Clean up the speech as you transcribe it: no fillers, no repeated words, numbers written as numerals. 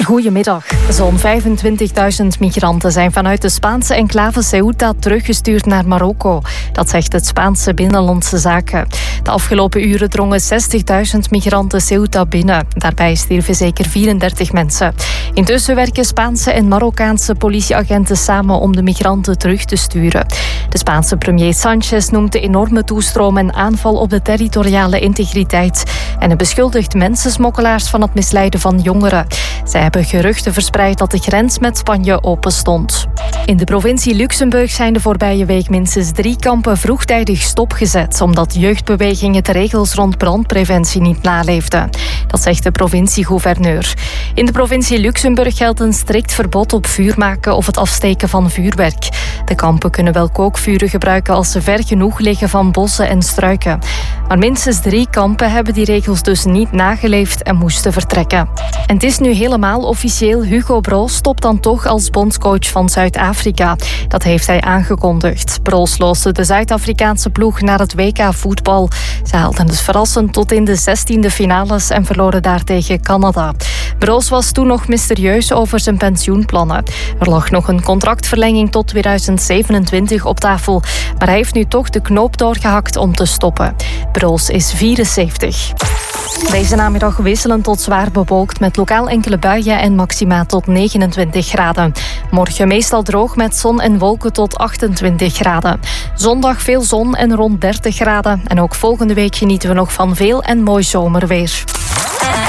Goedemiddag. Zo'n 25.000 migranten zijn vanuit de Spaanse enclave Ceuta teruggestuurd naar Marokko. Dat zegt het Spaanse Binnenlandse Zaken. De afgelopen uren drongen 60.000 migranten Ceuta binnen. Daarbij stierven zeker 34 mensen. Intussen werken Spaanse en Marokkaanse politieagenten samen om de migranten terug te sturen. De Spaanse premier Sanchez noemt de enorme toestroom een aanval op de territoriale integriteit. En hij beschuldigt mensensmokkelaars van het misleiden van jongeren. Zij hebben geruchten verspreid dat de grens met Spanje open stond. In de provincie Luxemburg zijn de voorbije week minstens 3 kampen vroegtijdig stopgezet, omdat jeugdbewegingen de regels rond brandpreventie niet naleefden. Dat zegt de provincie-gouverneur. In de provincie Luxemburg geldt een strikt verbod op vuur maken of het afsteken van vuurwerk. De kampen kunnen wel kookvuren gebruiken als ze ver genoeg liggen van bossen en struiken. Maar minstens 3 kampen hebben die regels dus niet nageleefd en moesten vertrekken. En het is nu helemaal officieel. Hugo Broos stopt dan toch als bondscoach van Zuid-Afrika. Dat heeft hij aangekondigd. Broos loosde de Zuid-Afrikaanse ploeg naar het WK voetbal. Ze haalden het verrassend tot in de 16e finales en verloren daar tegen Canada. Broos was toen nog mysterieus over zijn pensioenplannen. Er lag nog een contractverlenging tot 2027 op tafel. Maar hij heeft nu toch de knoop doorgehakt om te stoppen. Broos is 74. Deze namiddag wisselend tot zwaar bewolkt met lokaal enkele buien en maxima tot 29 graden. Morgen meestal droog met zon en wolken tot 28 graden. Zondag veel zon en rond 30 graden. En ook volgende week genieten we nog van veel en mooi zomerweer.